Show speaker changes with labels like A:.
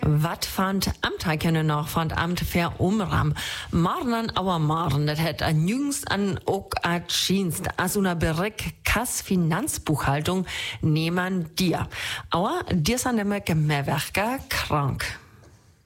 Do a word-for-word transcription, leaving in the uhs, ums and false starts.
A: Wat fand Amt kunnen nog van het Amt ver omram? Morgen aber morgen, das hat ein jüngst an ook Dienst, als una Bericht Kass Finanzbuchhaltung nehmen dir. Aber dir sind immer Gemerwerker krank.